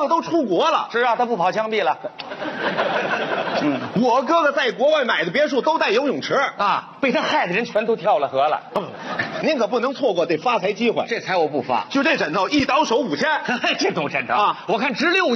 哥都出国了。 是啊，他不跑枪毙了。 我哥哥在国外买的别墅都带游泳池啊，被他害的人全都跳了河了。 您可不能错过这发财机会。 这财我不发。 就这枕头，一倒手5000， 这种枕头啊， 我看值6